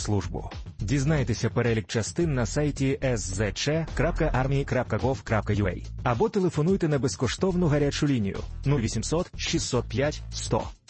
службу. Дізнайтеся перелік частин на сайті szc.army.gov.ua або телефонуйте на безкоштовну гарячу лінію 0800 605 100.